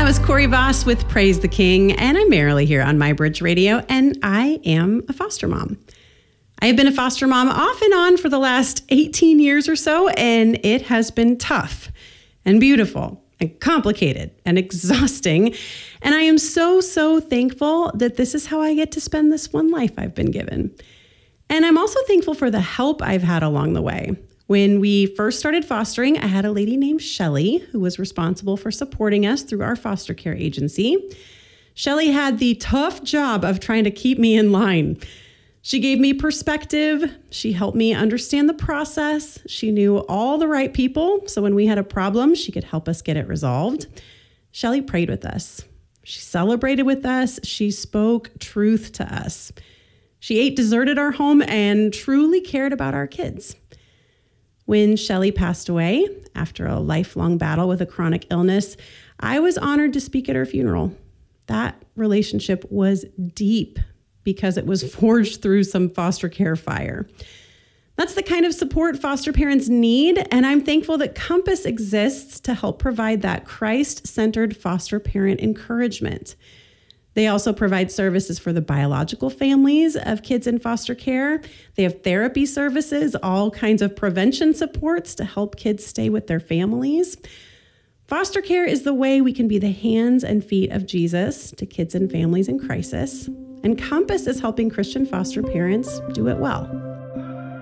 That was Corey Voss with Praise the King, and I'm Marilee here on My Bridge Radio, and I am a foster mom. I have been a foster mom off and on for the last 18 years or so, and it has been tough and beautiful and complicated and exhausting. And I am so thankful that this is how I get to spend this one life I've been given. And I'm also thankful for the help I've had along the way. When we first started fostering, I had a lady named Shelly who was responsible for supporting us through our foster care agency. Shelly had the tough job of trying to keep me in line. She gave me perspective. She helped me understand the process. She knew all the right people, so when we had a problem, she could help us get it resolved. Shelly prayed with us. She celebrated with us. She spoke truth to us. She ate dessert at our home and truly cared about our kids. When Shelly passed away after a lifelong battle with a chronic illness, I was honored to speak at her funeral. That relationship was deep because it was forged through some foster care fire. That's the kind of support foster parents need, and I'm thankful that Compass exists to help provide that Christ-centered foster parent encouragement. They also provide services for the biological families of kids in foster care. They have therapy services, all kinds of prevention supports to help kids stay with their families. Foster care is the way we can be the hands and feet of Jesus to kids and families in crisis. And Compass is helping Christian foster parents do it well.